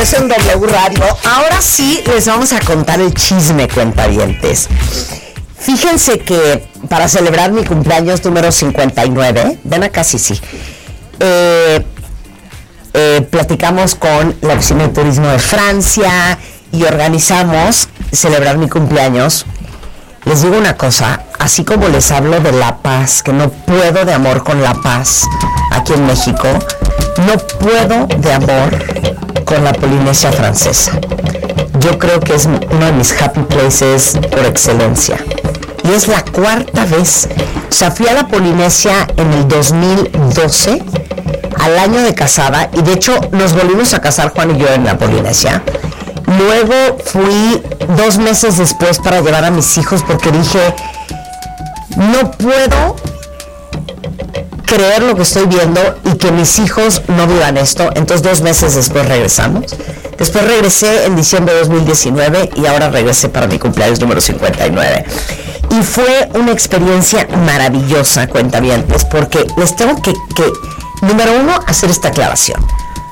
Es en W Radio. Ahora sí les vamos a contar el chisme, cuentavientes. Fíjense que para celebrar mi cumpleaños número 59, ven acá, sí, platicamos con la Oficina de Turismo de Francia y organizamos celebrar mi cumpleaños. Les digo una cosa, así como les hablo de La Paz, que no puedo de amor con La Paz aquí en México, no puedo de amor con la Polinesia Francesa. Yo creo que es uno de mis happy places por excelencia. Y es la cuarta vez. O sea, fui a la Polinesia en el 2012, al año de casada, y de hecho nos volvimos a casar Juan y yo en la Polinesia. Luego fui 2 meses después para llevar a mis hijos porque dije, no puedo creer lo que estoy viendo y que mis hijos no vivan esto. Entonces 2 meses después regresamos. Después regresé en diciembre de 2019 y ahora regresé para mi cumpleaños número 59. Y fue una experiencia maravillosa, cuentavientes, porque les tengo que número uno, hacer esta aclaración.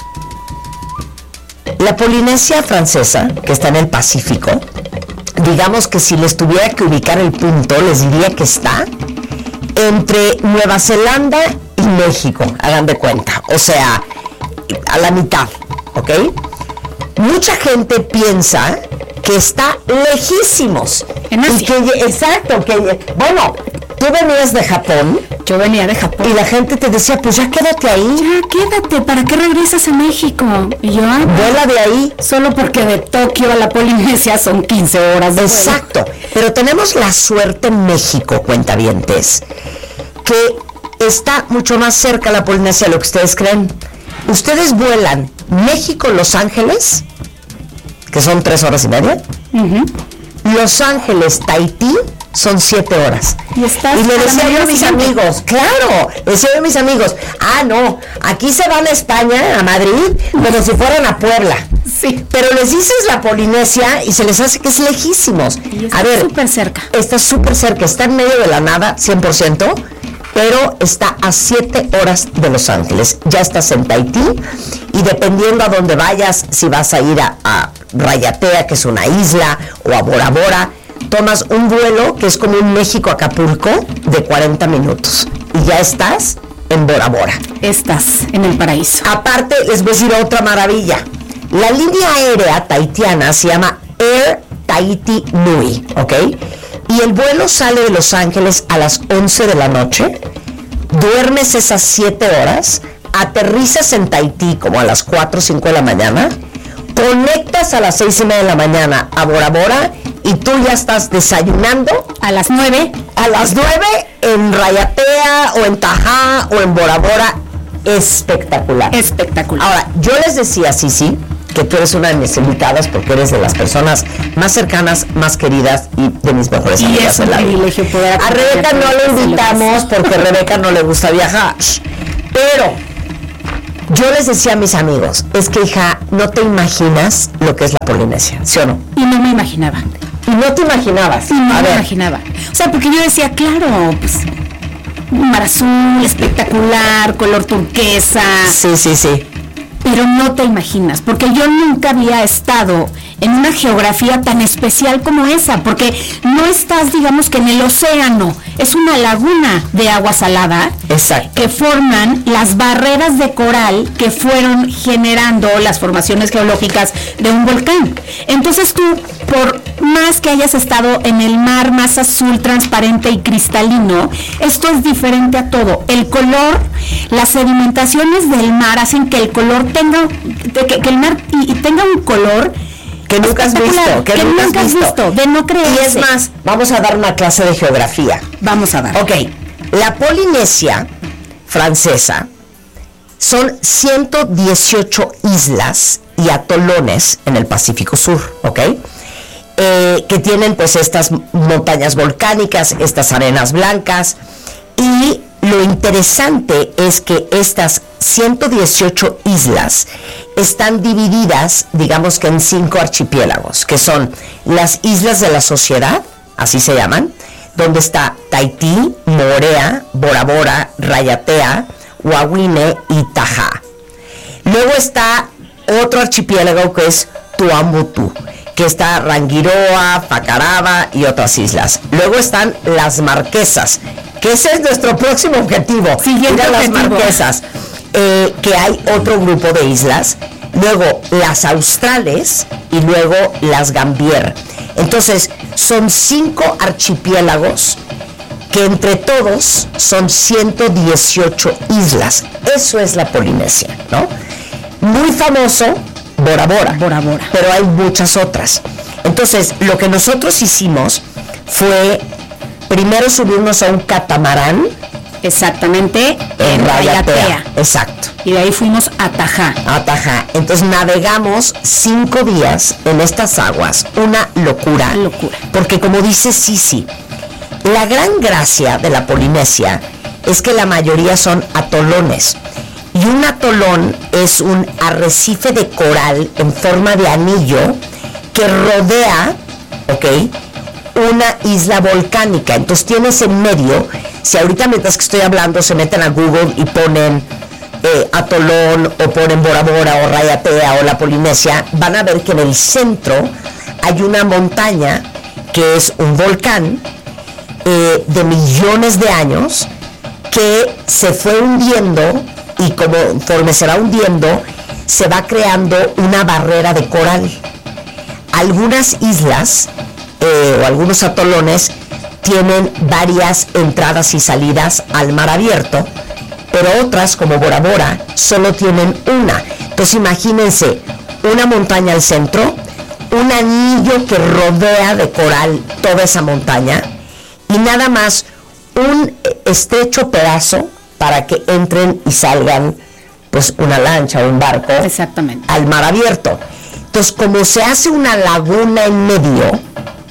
La Polinesia Francesa, que está en el Pacífico, digamos que si les tuviera que ubicar el punto, les diría que está entre Nueva Zelanda y México, hagan de cuenta, o sea, a la mitad, ¿ok? Mucha gente piensa que está lejísimos. En Asia. Exacto, bueno, tú venías de Japón. Yo venía de Japón. Y la gente te decía, pues ya quédate ahí. Ya quédate, ¿para qué regresas a México? Y yo, vuela de ahí. Solo porque de Tokio a la Polinesia son 15 horas de vuelo. Exacto, pero tenemos la suerte en México, cuentavientes, que está mucho más cerca la Polinesia de lo que ustedes creen. Ustedes vuelan México-Los Ángeles, que son 3 horas y media. Los Ángeles-Tahití son 7 horas. Y le decía yo a mis amigos, claro, le decía yo a mis amigos, no, aquí se van a España, a Madrid, como si fueran a Puebla. Sí. Pero les dices la Polinesia y se les hace que es lejísimos. Y está súper cerca. Está súper cerca, está en medio de la nada, 100%, pero está a 7 horas de Los Ángeles. Ya estás en Tahití y dependiendo a dónde vayas, si vas a ir a Rayatea, que es una isla, o a Bora Bora, tomas un vuelo que es como un México-Acapulco de 40 minutos y ya estás en Bora Bora. Estás en el paraíso. Aparte, les voy a decir otra maravilla. La línea aérea tahitiana se llama Air Tahiti Nui, ¿ok? Y el vuelo sale de Los Ángeles a las 11 de la noche, duermes esas 7 horas, aterrizas en Tahití como a las 4 o 5 de la mañana, conectas a las 6 y media de la mañana a Bora Bora y tú ya estás desayunando a las 9. A las 9 en Rayatea o en Tajá o en Bora Bora. Espectacular. Espectacular. Ahora, yo les decía, sí, que tú eres una de mis invitadas porque eres de las personas más cercanas, más queridas y de mis mejores amigas en la vida. A Rebeca no le invitamos porque a Rebeca no le gusta viajar. Pero yo les decía a mis amigos, es que hija, no te imaginas lo que es la Polinesia, ¿sí o no? Y no me imaginaba. Y no te imaginabas. Y no me imaginaba. O sea, porque yo decía, claro, pues mar azul, espectacular, color turquesa. Sí. Pero no te imaginas, porque yo nunca había estado en una geografía tan especial como esa, porque no estás, digamos que en el océano, es una laguna de agua salada. Exacto. Que forman las barreras de coral que fueron generando las formaciones geológicas de un volcán. Entonces tú, por más que hayas estado en el mar más azul, transparente y cristalino, esto es diferente a todo. El color, las sedimentaciones del mar hacen que el color tenga, que el mar tenga un color que nunca has visto, que nunca has visto, de no creerse. Y es más, vamos a dar una clase de geografía. Vamos a dar. Ok, la Polinesia Francesa son 118 islas y atolones en el Pacífico Sur, ¿ok? Que tienen pues estas montañas volcánicas, estas arenas blancas, y lo interesante es que estas 118 islas están divididas, digamos que en 5 archipiélagos, que son las Islas de la Sociedad, así se llaman, donde está Tahití, Moorea, Bora Bora, Rayatea, Wahine y Tajá. Luego está otro archipiélago que es Tuamotu, que está Rangiroa, Fakarava y otras islas. Luego están las Marquesas, que ese es nuestro próximo objetivo. Siguiente ir a las objetivo. Marquesas, que hay otro grupo de islas. Luego las Australes y luego las Gambier. Entonces son 5 archipiélagos que entre todos son 118 islas. Eso es la Polinesia, ¿no? Muy famoso, Bora Bora. Bora Bora. Pero hay muchas otras. Entonces, lo que nosotros hicimos fue primero subirnos a un catamarán. Exactamente, En Rayatea. Rayatea. Exacto. Y de ahí fuimos a Tajá. Atajá. Entonces navegamos 5 días en estas aguas. Una locura. Locura. Porque como dice Sisi, la gran gracia de la Polinesia es que la mayoría son atolones. Y un atolón es un arrecife de coral en forma de anillo que rodea, ¿ok?, una isla volcánica. Entonces tienes en medio, si ahorita mientras que estoy hablando se meten a Google y ponen atolón o ponen Bora Bora o Rayatea o la Polinesia, van a ver que en el centro hay una montaña que es un volcán de millones de años que se fue hundiendo, y conforme se va hundiendo se va creando una barrera de coral. Algunas islas o algunos atolones tienen varias entradas y salidas al mar abierto, pero otras, como Bora Bora, solo tienen una. Entonces imagínense una montaña al centro, un anillo que rodea de coral toda esa montaña, y nada más un estrecho pedazo para que entren y salgan pues una lancha o un barco. Exactamente. Al mar abierto. Entonces, como se hace una laguna en medio,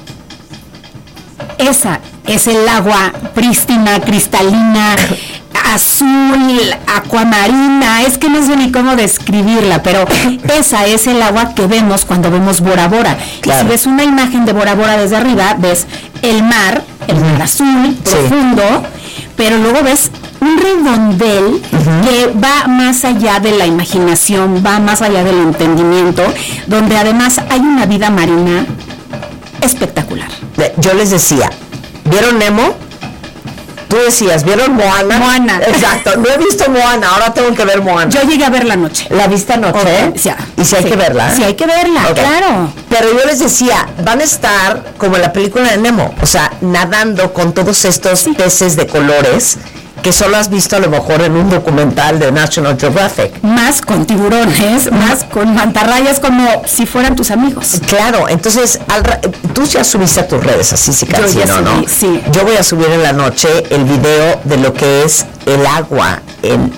Esa es el agua prístina, cristalina, azul, acuamarina, es que no sé ni cómo describirla, pero esa es el agua que vemos cuando vemos Bora Bora. Claro. Y si ves una imagen de Bora Bora desde arriba, ves el mar azul, profundo, pero luego ves un redondel que va más allá de la imaginación, va más allá del entendimiento, donde además hay una vida marina espectacular. yo les decía, ¿vieron Nemo? Tú decías, ¿vieron Moana? Moana. Exacto, no he visto Moana, ahora tengo que ver Moana. Yo llegué a ver la noche. ¿La viste anoche? Ok, sí, ¿Y si hay que verla? Sí, hay que verla, Ok. claro. Pero yo les decía, van a estar como en la película de Nemo, o sea, nadando con todos estos peces de colores que solo has visto a lo mejor en un documental de National Geographic. Más con tiburones, más con mantarrayas, como si fueran tus amigos. Claro, entonces tú ya subiste a tus redes, así sí, Yo ya ¿no? subí, sí. Yo voy a subir en la noche el video de lo que es el agua en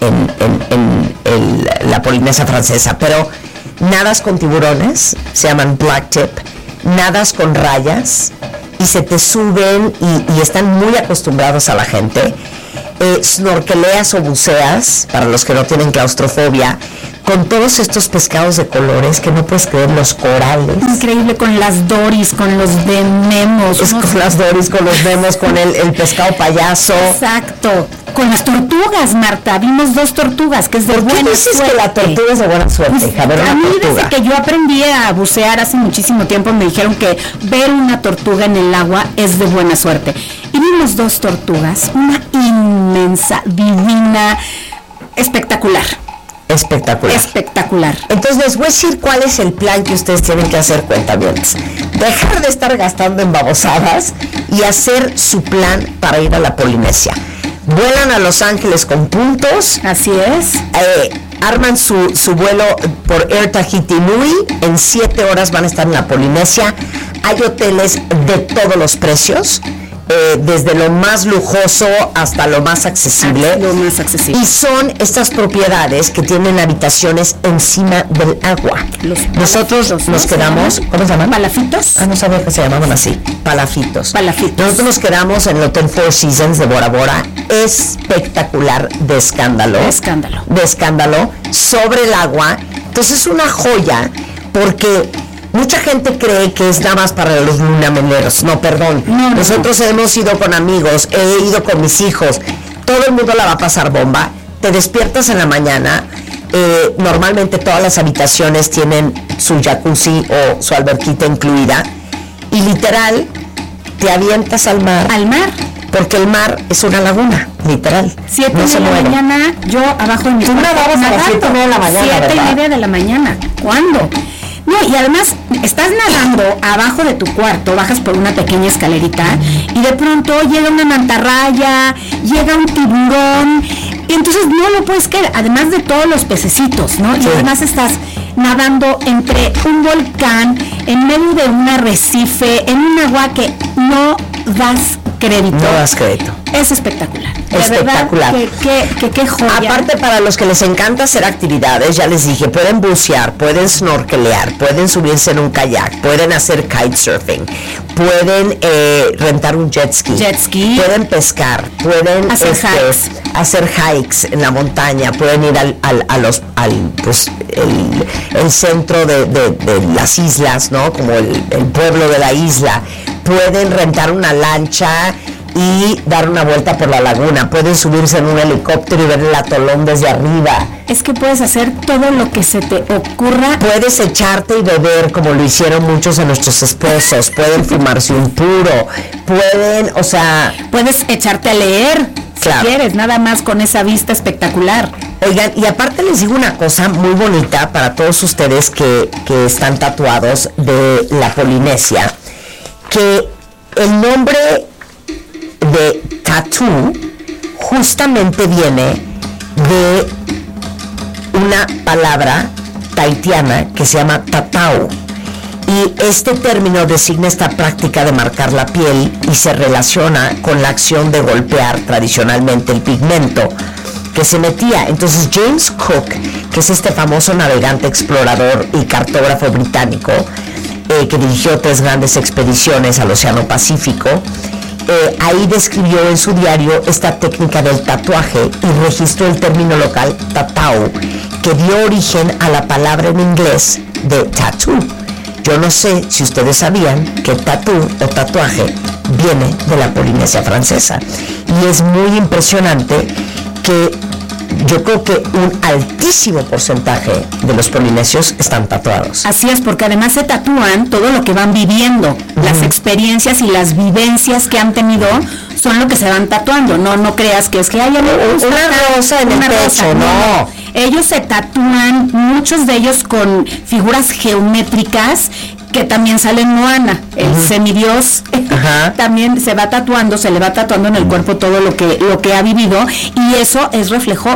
la Polinesia francesa, pero nadas con tiburones, se llaman blacktip, nadas con rayas y se te suben y están muy acostumbrados a la gente. Snorkeleas o buceas, para los que no tienen claustrofobia, con todos estos pescados de colores que no puedes creer, los corales. Increíble, con las doris, con los de Nemos. Es con las doris, con los Nemos, con el pescado payaso. Exacto. Con las tortugas, Marta. Vimos 2 tortugas, que es de ¿Por qué buena dices suerte? que la tortuga es de buena suerte, hija? Ver A una mí tortuga. desde que yo aprendí a bucear hace muchísimo tiempo me dijeron que ver una tortuga en el agua es de buena suerte. Y vimos 2 tortugas, una inmensa, divina, espectacular. Espectacular. Espectacular. Entonces les voy a decir cuál es el plan que ustedes tienen que hacer, cuentavientes. Dejar de estar gastando en babosadas y hacer su plan para ir a la Polinesia. Vuelan a Los Ángeles con puntos. Así es. Arman su vuelo por Air Tahiti Nui. En 7 horas van a estar en la Polinesia. Hay hoteles de todos los precios, desde lo más lujoso hasta lo más accesible. Lo más accesible. Y son estas propiedades que tienen habitaciones encima del agua. Nosotros palafitos, nos ¿no? quedamos, ¿cómo se llaman? ¿Palafitos? Ah, no sabía que se llamaban así. Palafitos. Palafitos. Nosotros nos quedamos en el Hotel Four Seasons de Bora Bora. Espectacular, de escándalo. Escándalo. De escándalo, sobre el agua. Entonces es una joya, porque mucha gente cree que es nada más para los lunameleros. No, perdón. No. Nosotros hemos ido con amigos, he ido con mis hijos. Todo el mundo la va a pasar bomba. Te despiertas en la mañana, Normalmente todas las habitaciones tienen su jacuzzi o su alberquita incluida y literal te avientas al mar. ¿Al mar? Porque el mar es una laguna, literal. 7 de la mañana, yo abajo de mi cuarto. Tú nadabas a las 7:30 de la mañana, 7:30 de la mañana. ¿Cuándo? No, y además estás nadando abajo de tu cuarto, bajas por una pequeña escalerita y de pronto llega una mantarraya, llega un tiburón, y entonces no lo puedes creer, además de todos los pececitos, ¿no? Sí. Y además estás nadando entre un volcán, en medio de un arrecife, en un agua que no das crédito. No das crédito. Es espectacular. Espectacular. De verdad, qué joya. Aparte, para los que les encanta hacer actividades, ya les dije, pueden bucear, pueden snorkelear, pueden subirse en un kayak, pueden hacer kitesurfing, pueden rentar un jet ski, pueden pescar, pueden hacer hikes en la montaña, pueden ir el centro de las islas, ¿no? Como el pueblo de la isla. Pueden rentar una lancha y dar una vuelta por la laguna, pueden subirse en un helicóptero y ver el atolón desde arriba. Es que puedes hacer todo lo que se te ocurra. Puedes echarte y beber como lo hicieron muchos de nuestros esposos, pueden fumarse un puro, pueden, o sea... Puedes echarte a leer, claro, si quieres, nada más con esa vista espectacular. Oigan, y aparte les digo una cosa muy bonita para todos ustedes que están tatuados de la Polinesia, que el nombre de tattoo justamente viene de una palabra tahitiana que se llama tatau, y este término designa esta práctica de marcar la piel y se relaciona con la acción de golpear tradicionalmente el pigmento que se metía. Entonces James Cook, que es este famoso navegante, explorador y cartógrafo británico, que dirigió 3 grandes expediciones al Océano Pacífico, ahí describió en su diario esta técnica del tatuaje y registró el término local tatau, que dio origen a la palabra en inglés de tattoo. Yo no sé si ustedes sabían que tattoo o tatuaje viene de la Polinesia francesa, y es muy impresionante que yo creo que un altísimo porcentaje de los polinesios están tatuados. Así es, porque además se tatúan todo lo que van viviendo, las experiencias y las vivencias que han tenido son lo que se van tatuando. No creas que es que haya una rosa en el pecho, no. Ellos se tatúan, muchos de ellos con figuras geométricas que también sale en Moana, el semidios. También se le va tatuando en el cuerpo todo lo que ha vivido, y eso es reflejo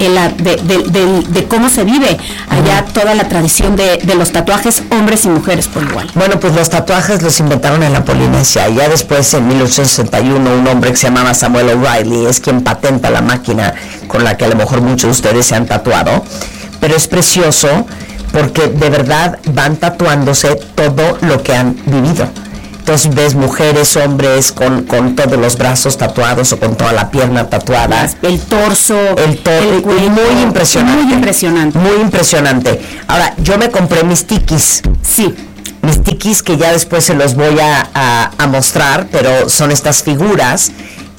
de cómo se vive allá toda la tradición de los tatuajes, hombres y mujeres por igual. Bueno, pues los tatuajes los inventaron en la Polinesia, y ya después en 1861 un hombre que se llamaba Samuel O'Reilly es quien patenta la máquina con la que a lo mejor muchos de ustedes se han tatuado, pero es precioso porque de verdad van tatuándose todo lo que han vivido. Entonces ves mujeres, hombres con todos los brazos tatuados o con toda la pierna tatuada. El torso, el cuello. Muy impresionante. Muy impresionante. Muy impresionante. Ahora, yo me compré mis tikis. Sí. Mis tikis que ya después se los voy a mostrar, pero son estas figuras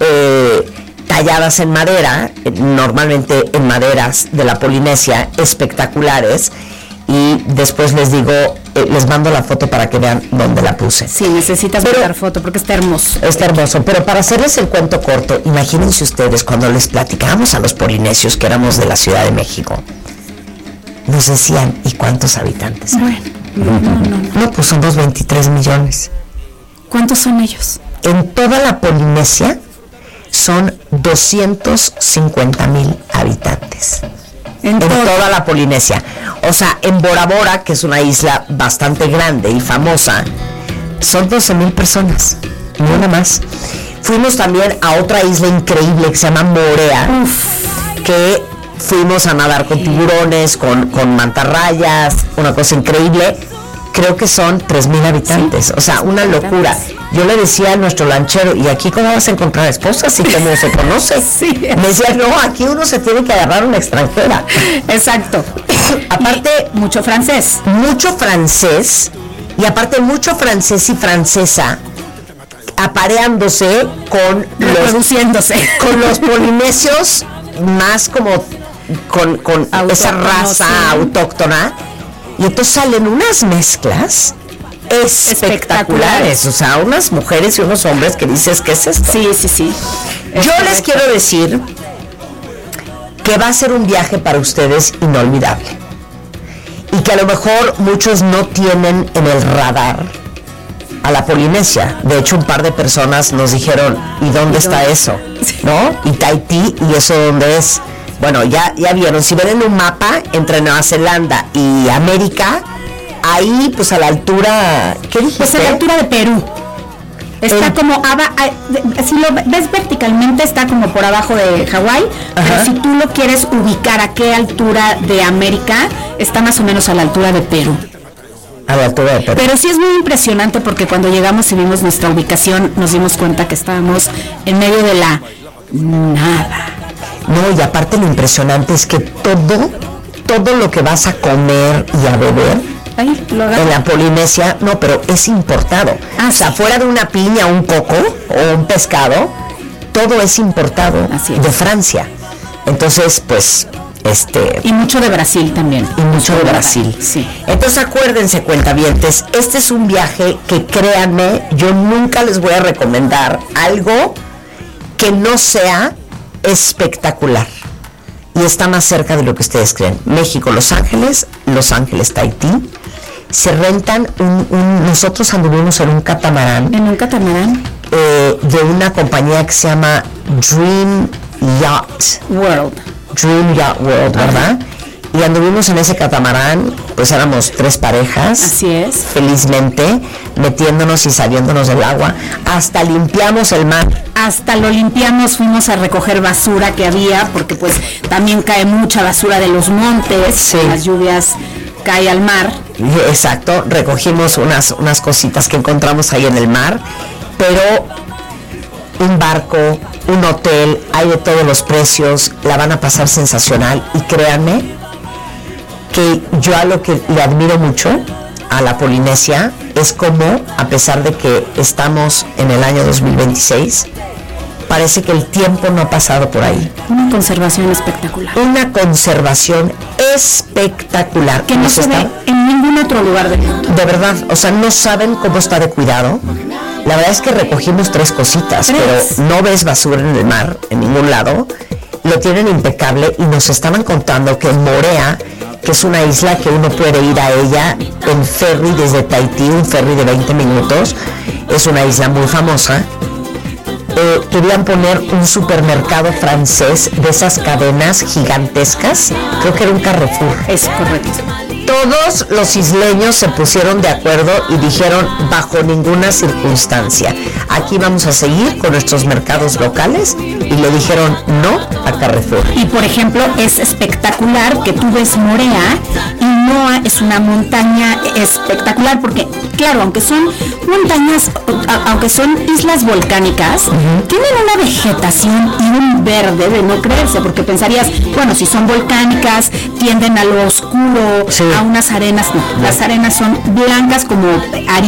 talladas en madera, normalmente en maderas de la Polinesia, espectaculares. Y después les digo, les mando la foto para que vean dónde la puse. Sí, necesitas mandar foto porque está hermoso. Está hermoso, pero para hacerles el cuento corto, imagínense ustedes cuando les platicábamos a los polinesios que éramos de la Ciudad de México, nos decían, ¿y cuántos habitantes hay? Bueno, no, pues somos 23 millones. ¿Cuántos son ellos? En toda la Polinesia son 250,000 habitantes. En toda la Polinesia. O sea, en Bora Bora, que es una isla bastante grande y famosa, son 12,000 personas, ni una más. Fuimos también a otra isla increíble que se llama Moorea, que fuimos a nadar con tiburones, con mantarrayas, una cosa increíble. Creo que son 3,000 habitantes, o sea, una locura. Yo le decía a nuestro lanchero, ¿y aquí cómo vas a encontrar esposas y cómo se conoce? Me decía, no, aquí uno se tiene que agarrar una extranjera. Exacto. Aparte, mucho francés. Mucho francés, y aparte mucho francés y francesa apareándose con reproduciéndose con los polinesios más como con esa raza autóctona, y entonces salen unas mezclas espectaculares, o sea, unas mujeres y unos hombres que dices, ¿qué es esto? Sí. Yo les quiero decir que va a ser un viaje para ustedes inolvidable, y que a lo mejor muchos no tienen en el radar a la Polinesia. De hecho, un par de personas nos dijeron, ¿y dónde está eso? ¿No? Y Tahití, ¿y eso dónde es? Bueno, ya vieron, si ven en un mapa entre Nueva Zelanda y América, ahí pues a la altura, ¿qué dijiste? Pues a la altura de Perú. Está como, si lo ves verticalmente, está como por abajo de Hawái, pero si tú lo quieres ubicar a qué altura de América, está más o menos a la altura de Perú. A la altura de Perú. Pero sí es muy impresionante porque cuando llegamos y vimos nuestra ubicación, nos dimos cuenta que estábamos en medio de la nada. No, y aparte lo impresionante es que todo lo que vas a comer y a beber en la Polinesia, no, pero es importado. O sea, fuera de una piña, un coco o un pescado, todo es importado de Francia. Entonces, pues, y mucho de Brasil también. Y mucho de Brasil. Sí. Entonces, acuérdense, cuentavientes, este es un viaje que, créanme, yo nunca les voy a recomendar algo que no sea espectacular. Y está más cerca de lo que ustedes creen. México, Los Ángeles, Tahití. Se rentan nosotros anduvimos en un catamarán. ¿En un catamarán? De una compañía que se llama Dream Yacht World, ¿verdad? Y anduvimos en ese catamarán, pues éramos 3 parejas. Así es. Felizmente, metiéndonos y saliéndonos del agua. Hasta limpiamos el mar. Hasta lo limpiamos, fuimos a recoger basura que había, porque pues también cae mucha basura de los montes, sí. Las lluvias cae al mar. Exacto, recogimos unas cositas que encontramos ahí en el mar, pero un barco, un hotel, hay de todos los precios, la van a pasar sensacional, y créanme que yo a lo que le admiro mucho a la Polinesia es como, a pesar de que estamos en el año 2026, parece que el tiempo no ha pasado por ahí. Una conservación espectacular. Una conservación espectacular. Que no se ve en ningún otro lugar del mundo. De verdad, o sea, no saben cómo está de cuidado. La verdad es que recogimos 3 cositas, pero no ves basura en el mar, en ningún lado. Lo tienen impecable, y nos estaban contando que en Moorea, que es una isla que uno puede ir a ella en ferry desde Tahití, un ferry de 20 minutos, es una isla muy famosa. Querían poner un supermercado francés de esas cadenas gigantescas, creo que era un Carrefour. Es correcto. Todos los isleños se pusieron de acuerdo y dijeron, bajo ninguna circunstancia, aquí vamos a seguir con nuestros mercados locales, y le dijeron no a Carrefour. Y por ejemplo, es espectacular que tú ves Moorea, y Noa es una montaña espectacular, porque claro, aunque son montañas, aunque son islas volcánicas, tienen una vegetación y un verde de no creerse, porque pensarías, bueno, si son volcánicas, tienden a lo oscuro, sí, a unas arenas, no, las arenas son blancas como harina.